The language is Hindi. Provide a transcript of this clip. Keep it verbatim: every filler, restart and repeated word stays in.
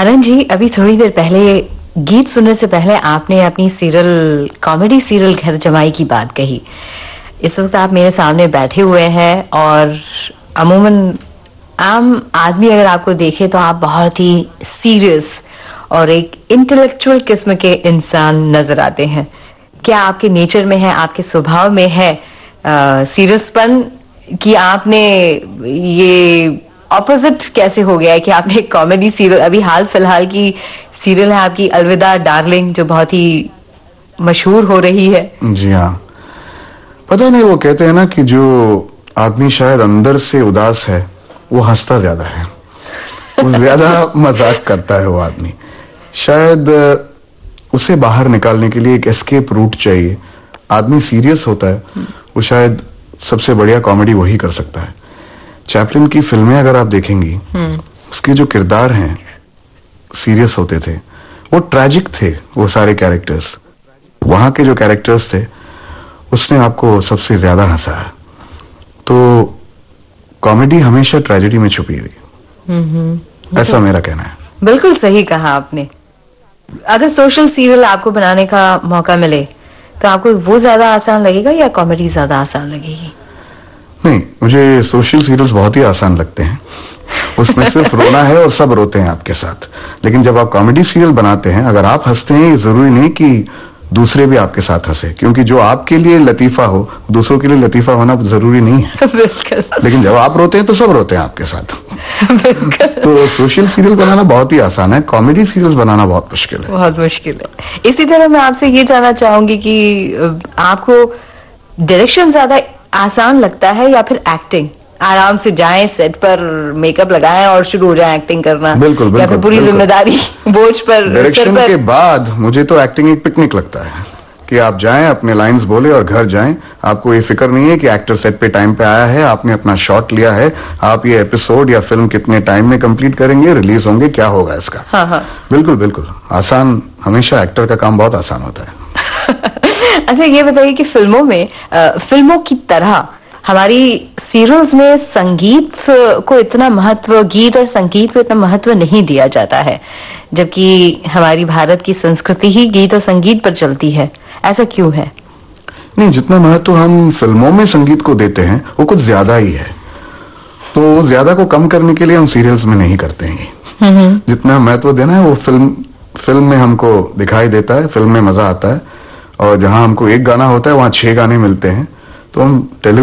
करण जी, अभी थोड़ी देर पहले गीत सुनने से पहले आपने अपनी सीरियल कॉमेडी सीरियल घर जमाई की बात कही। इस वक्त आप मेरे सामने बैठे हुए हैं और अमूमन आम आदमी अगर आपको देखे तो आप बहुत ही सीरियस और एक इंटेलेक्चुअल किस्म के इंसान नजर आते हैं। क्या आपके नेचर में है, आपके स्वभाव में है सीरियसपन, कि आपने ये ऑपोजिट कैसे हो गया है कि आपने एक कॉमेडी सीरियल, अभी हाल फिलहाल की सीरियल है आपकी अलविदा डार्लिंग, जो बहुत ही मशहूर हो रही है। जी हाँ, पता नहीं, वो कहते हैं ना कि जो आदमी शायद अंदर से उदास है वो हंसता ज्यादा है, वो ज्यादा मजाक करता है। वो आदमी शायद उसे बाहर निकालने के लिए एक एस्केप रूट चाहिए। आदमी सीरियस होता है, वो शायद सबसे बढ़िया कॉमेडी वही कर सकता है। चैपलिन की फिल्में अगर आप देखेंगी, उसके जो किरदार हैं सीरियस होते थे, वो ट्रैजिक थे। वो सारे कैरेक्टर्स, वहां के जो कैरेक्टर्स थे, उसने आपको सबसे ज्यादा हंसाया। तो कॉमेडी हमेशा ट्रेजेडी में छुपी हुई, ऐसा मेरा कहना है। बिल्कुल सही कहा आपने। अगर सोशल सीरियल आपको बनाने का मौका मिले तो आपको वो ज्यादा आसान लगेगा या कॉमेडी ज्यादा आसान लगेगी? नहीं, मुझे सोशल सीरियल्स बहुत ही आसान लगते हैं। उसमें सिर्फ रोना है और सब रोते हैं आपके साथ। लेकिन जब आप कॉमेडी सीरियल बनाते हैं, अगर आप हंसते हैं, ये जरूरी नहीं कि दूसरे भी आपके साथ हंसे, क्योंकि जो आपके लिए लतीफा हो दूसरों के लिए लतीफा होना जरूरी नहीं है। लेकिन जब आप रोते हैं तो सब रोते हैं आपके साथ। तो सोशल सीरियल बनाना बहुत ही आसान है, कॉमेडी सीरियल बनाना बहुत मुश्किल है। बहुत मुश्किल है। इसी तरह मैं आपसे ये जानना चाहूंगी कि आपको डायरेक्शन ज्यादा आसान लगता है या फिर एक्टिंग? आराम से जाएं सेट पर, मेकअप लगाएं और शुरू हो जाए एक्टिंग करना। बिल्कुल बिल्कुल। या फिर पूरी जिम्मेदारी बोझ पर, डायरेक्शन के बाद मुझे तो एक्टिंग एक पिकनिक लगता है कि आप जाएं, अपने लाइंस बोले और घर जाएं। आपको ये फिक्र नहीं है कि एक्टर सेट पे टाइम पे आया है, आपने अपना शॉट लिया है, आप ये एपिसोड या फिल्म कितने टाइम में कंप्लीट करेंगे, रिलीज होंगे, क्या होगा इसका। हाँ हाँ, बिल्कुल बिल्कुल आसान। हमेशा एक्टर का काम बहुत आसान होता है। अच्छा, ये बताइए कि फिल्मों में आ, फिल्मों की तरह हमारी सीरियल्स में संगीत को इतना महत्व, गीत और संगीत को इतना महत्व नहीं दिया जाता है, जबकि हमारी भारत की संस्कृति ही गीत और संगीत पर चलती है। ऐसा क्यों है? नहीं, जितना महत्व हम फिल्मों में संगीत को देते हैं वो कुछ ज्यादा ही है। तो ज्यादा को कम करने के लिए हम सीरियल्स में नहीं करते हैं। जितना महत्व देना है वो फिल्म फिल्म में हमको दिखाई देता है, फिल्म में मजा आता है। और जहां हमको एक गाना होता है वहां छह गाने मिलते हैं। तो हम टेलीविजन